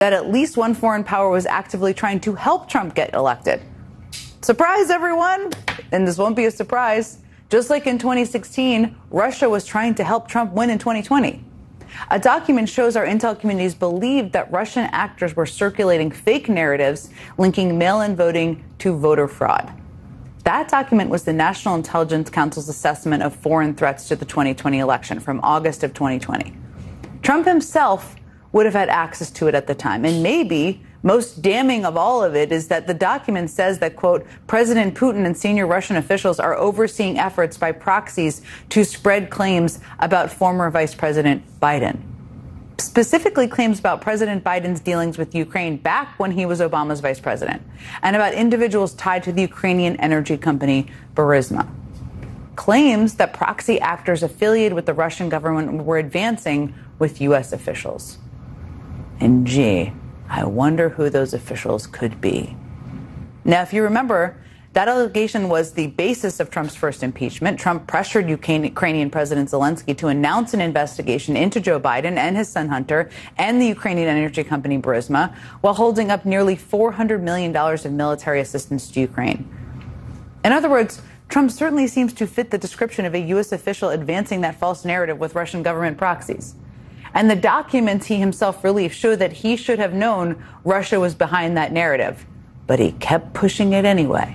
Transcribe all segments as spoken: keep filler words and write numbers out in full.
that at least one foreign power was actively trying to help Trump get elected. Surprise, everyone! And this won't be a surprise. Just like in twenty sixteen, Russia was trying to help Trump win in twenty twenty. A document shows our intel communities believed that Russian actors were circulating fake narratives linking mail-in voting to voter fraud. That document was the National Intelligence Council's assessment of foreign threats to the twenty twenty election from August of twenty twenty. Trump himself would have had access to it at the time. And maybe most damning of all of it is that the document says that, quote, President Putin and senior Russian officials are overseeing efforts by proxies to spread claims about former Vice President Biden. Specifically claims about President Biden's dealings with Ukraine back when he was Obama's vice president, and about individuals tied to the Ukrainian energy company Burisma. Claims that proxy actors affiliated with the Russian government were advancing with U S officials. And gee, I wonder who those officials could be. Now, if you remember, that allegation was the basis of Trump's first impeachment. Trump pressured Ukrainian President Zelensky to announce an investigation into Joe Biden and his son Hunter and the Ukrainian energy company Burisma, while holding up nearly four hundred million dollars of military assistance to Ukraine. In other words, Trump certainly seems to fit the description of a U S official advancing that false narrative with Russian government proxies. And the documents he himself released show that he should have known Russia was behind that narrative, but he kept pushing it anyway.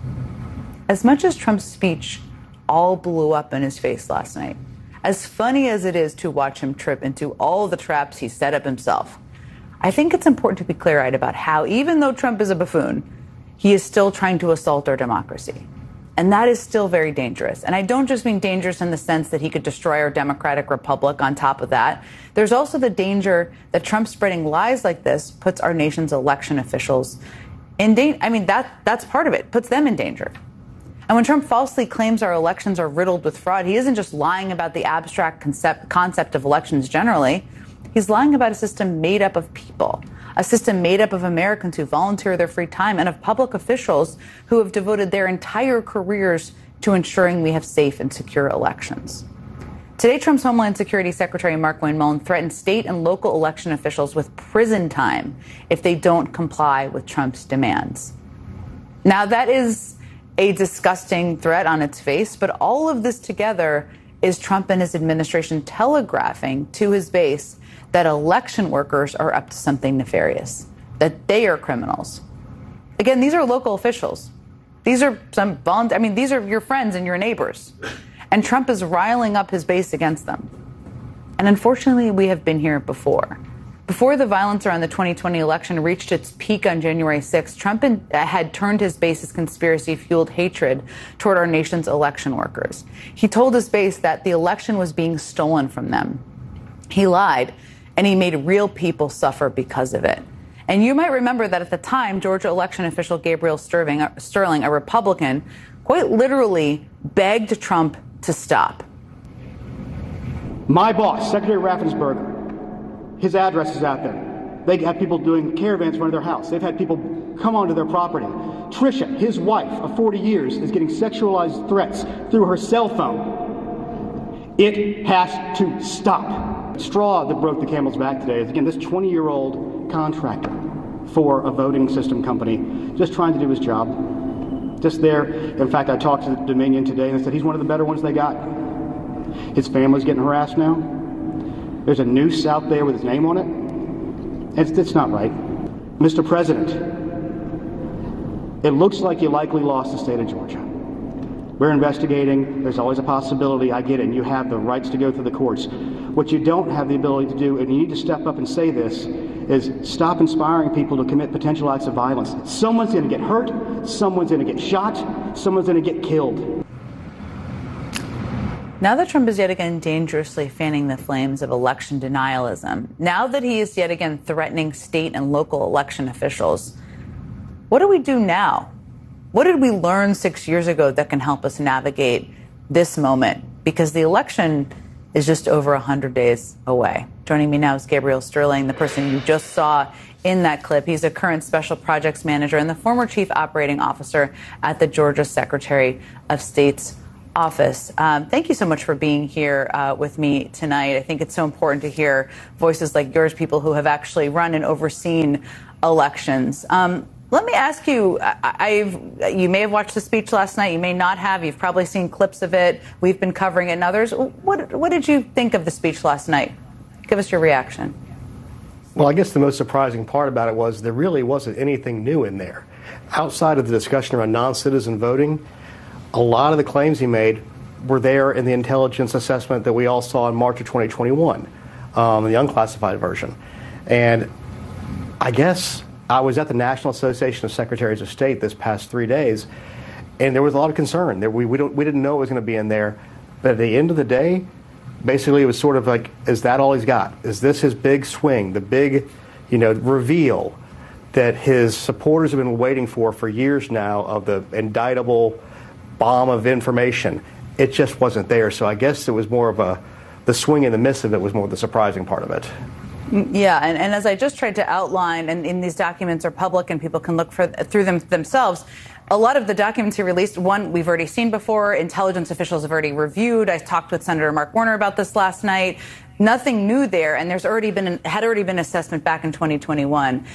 As much as Trump's speech all blew up in his face last night, as funny as it is to watch him trip into all the traps he set up himself, I think it's important to be clear-eyed about how, even though Trump is a buffoon, he is still trying to assault our democracy. And that is still very dangerous. And I don't just mean dangerous in the sense that he could destroy our democratic republic on top of that. There's also the danger that Trump spreading lies like this puts our nation's election officials in danger. I mean, that that's part of it, puts them in danger. And when Trump falsely claims our elections are riddled with fraud, he isn't just lying about the abstract concept, concept of elections generally. He's lying about a system made up of people, a system made up of Americans who volunteer their free time and of public officials who have devoted their entire careers to ensuring we have safe and secure elections. Today, Trump's Homeland Security Secretary Mark Wayne Mullen threatened state and local election officials with prison time if they don't comply with Trump's demands. Now, that is a disgusting threat on its face, but all of this together is Trump and his administration telegraphing to his base that election workers are up to something nefarious, that they are criminals. Again, these are local officials. These are some volunteer, I mean, these are your friends and your neighbors. And Trump is riling up his base against them. And unfortunately, we have been here before. Before the violence around the twenty twenty election reached its peak on January sixth, Trump had turned his base's conspiracy-fueled hatred toward our nation's election workers. He told his base that the election was being stolen from them. He lied, and he made real people suffer because of it. And you might remember that at the time, Georgia election official Gabriel Sterling, Sterling, a Republican, quite literally begged Trump to stop. My boss, Secretary Raffensperger, his address is out there. They have people doing caravans in front of their house. They've had people come onto their property. Trisha, his wife of forty years, is getting sexualized threats through her cell phone. It has to stop. Straw that broke the camel's back today is, again, this twenty-year-old contractor for a voting system company just trying to do his job. Just there. In fact, I talked to Dominion today and they said he's one of the better ones they got. His family's getting harassed now. There's a noose out there with his name on it. It's, it's not right. Mister President, it looks like you likely lost the state of Georgia. We're investigating. There's always a possibility. I get it. And you have the rights to go through the courts. What you don't have the ability to do, and you need to step up and say this, is stop inspiring people to commit potential acts of violence. Someone's going to get hurt. Someone's going to get shot. Someone's going to get killed. Now that Trump is yet again dangerously fanning the flames of election denialism, now that he is yet again threatening state and local election officials, what do we do now? What did we learn six years ago that can help us navigate this moment? Because the election is just over one hundred days away. Joining me now is Gabriel Sterling, the person you just saw in that clip. He's a current special projects manager and the former chief operating officer at the Georgia Secretary of State's office. Um, thank you so much for being here uh, with me tonight. I think it's so important to hear voices like yours, people who have actually run and overseen elections. Um, let me ask you, I've, you may have watched the speech last night, you may not have, you've probably seen clips of it, we've been covering it and others. What, what did you think of the speech last night? Give us your reaction. Well, I guess the most surprising part about it was there really wasn't anything new in there. Outside of the discussion around non-citizen voting, a lot of the claims he made were there in the intelligence assessment that we all saw in March of twenty twenty-one, um, the unclassified version. And I guess I was at the National Association of Secretaries of State this past three days, and there was a lot of concern. There, we, we, don't, we didn't know it was going to be in there. But at the end of the day, basically it was sort of like, is that all he's got? Is this his big swing, the big, you know, reveal that his supporters have been waiting for for years now of the indictable bomb of information? It just wasn't there. So I guess it was more of a, the swing and the miss of it was more the surprising part of it. Yeah, and, and as I just tried to outline, and, and these documents are public and people can look for, through them themselves, a lot of the documents he released, one, we've already seen before, intelligence officials have already reviewed. I talked with Senator Mark Warner about this last night. Nothing new there, and there's already been, had already been assessment back in twenty twenty-one.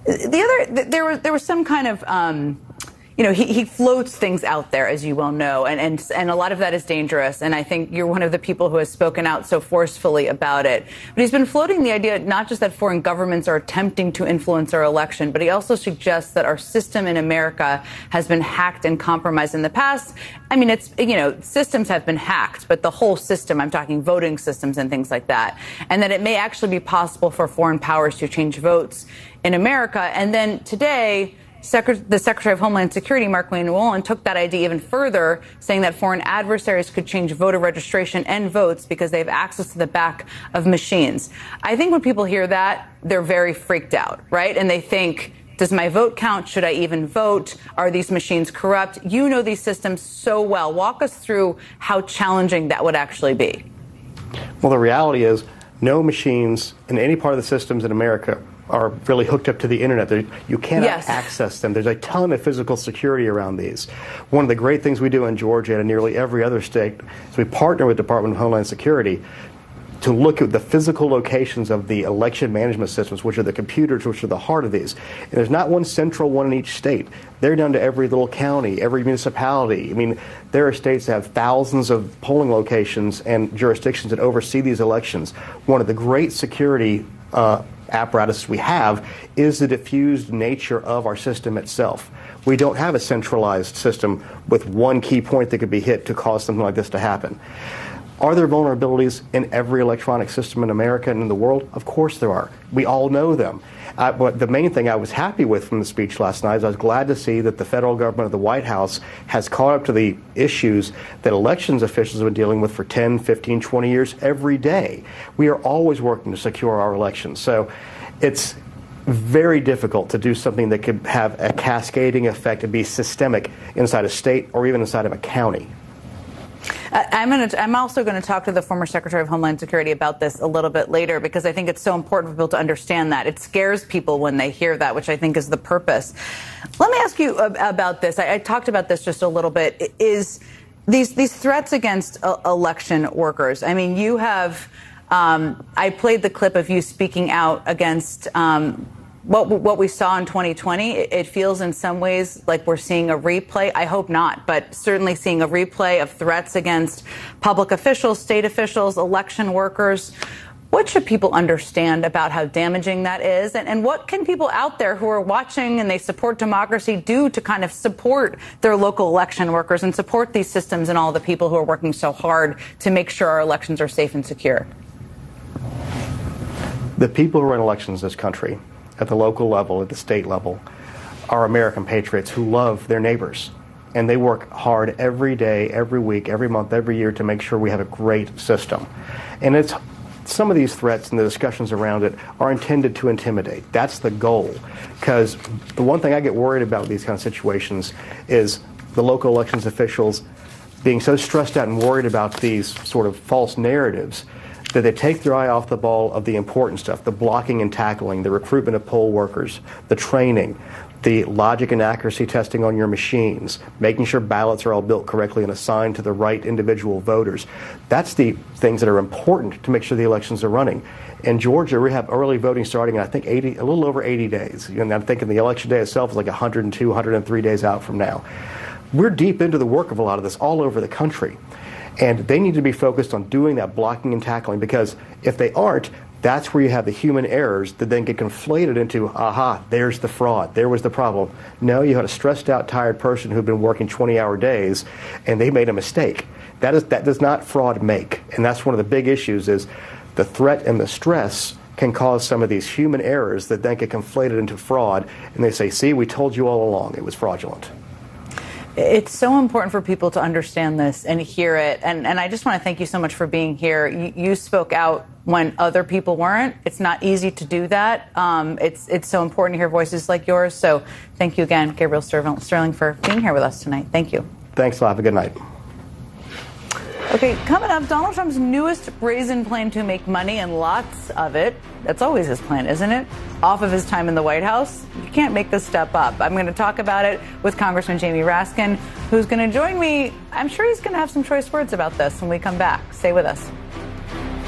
The other, there was, there was some kind of, um, you know, he, he floats things out there, as you well know, and, and and a lot of that is dangerous. And I think you're one of the people who has spoken out so forcefully about it. But he's been floating the idea not just that foreign governments are attempting to influence our election, but he also suggests that our system in America has been hacked and compromised in the past. I mean, it's, you know, systems have been hacked, but the whole system, I'm talking voting systems and things like that, and that it may actually be possible for foreign powers to change votes in America. And then today, Secret- the Secretary of Homeland Security, Mark Wayne Wallen, took that idea even further, saying that foreign adversaries could change voter registration and votes because they have access to the back of machines. I think when people hear that, they're very freaked out, right? And they think, does my vote count? Should I even vote? Are these machines corrupt? You know these systems so well. Walk us through how challenging that would actually be. Well, the reality is no machines in any part of the systems in America are really hooked up to the internet. They're, you cannot yes. access them. There's a ton of physical security around these. One of the great things we do in Georgia and in nearly every other state is we partner with the Department of Homeland Security to look at the physical locations of the election management systems, which are the computers, which are the heart of these. And there's not one central one in each state. They're down to every little county, every municipality. I mean, there are states that have thousands of polling locations and jurisdictions that oversee these elections. One of the great security uh, apparatus we have is the diffused nature of our system itself. We don't have a centralized system with one key point that could be hit to cause something like this to happen. Are there vulnerabilities in every electronic system in America and in the world? Of course there are. We all know them. Uh, but the main thing I was happy with from the speech last night is I was glad to see that the federal government of the White House has caught up to the issues that elections officials have been dealing with for ten, fifteen, twenty years every day. We are always working to secure our elections. So it's very difficult to do something that could have a cascading effect and be systemic inside a state or even inside of a county. I'm going to. I'm also going to talk to the former Secretary of Homeland Security about this a little bit later, because I think it's so important for people to understand that. It scares people when they hear that, which I think is the purpose. Let me ask you about this. I, I talked about this just a little bit. Is these these threats against uh, election workers? I mean, you have. Um, I played the clip of you speaking out against. Um, What, what we saw in twenty twenty, it feels in some ways like we're seeing a replay. I hope not, but certainly seeing a replay of threats against public officials, state officials, election workers. What should people understand about how damaging that is? And, and what can people out there who are watching and they support democracy do to kind of support their local election workers and support these systems and all the people who are working so hard to make sure our elections are safe and secure? The people who run elections in this country, at the local level, at the state level, are American patriots who love their neighbors. And they work hard every day, every week, every month, every year to make sure we have a great system. And it's some of these threats and the discussions around it are intended to intimidate. That's the goal. Because the one thing I get worried about with these kind of situations is the local elections officials being so stressed out and worried about these sort of false narratives that they take their eye off the ball of the important stuff, the blocking and tackling, the recruitment of poll workers, the training, the logic and accuracy testing on your machines, making sure ballots are all built correctly and assigned to the right individual voters. That's the things that are important to make sure the elections are running. In Georgia, we have early voting starting in, I think, eighty, a little over eighty days. And I'm thinking the election day itself is like one hundred two, one hundred three days out from now. We're deep into the work of a lot of this all over the country. And they need to be focused on doing that blocking and tackling, because if they aren't, that's where you have the human errors that then get conflated into, aha, there's the fraud, there was the problem. No, you had a stressed out, tired person who'd been working twenty hour days, and they made a mistake. That is, that does not fraud make. And that's one of the big issues, is the threat and the stress can cause some of these human errors that then get conflated into fraud. And they say, see, we told you all along it was fraudulent. It's so important for people to understand this and hear it. And, and I just want to thank you so much for being here. You, you spoke out when other people weren't. It's not easy to do that. Um, it's it's so important to hear voices like yours. So thank you again, Gabriel Sterling, for being here with us tonight. Thank you. Thanks a lot. Have a good night. Okay, coming up, Donald Trump's newest brazen plan to make money, and lots of it. That's always his plan, isn't it? Off of his time in the White House. You can't make this step up. I'm going to talk about it with Congressman Jamie Raskin, who's going to join me. I'm sure he's going to have some choice words about this when we come back. Stay with us.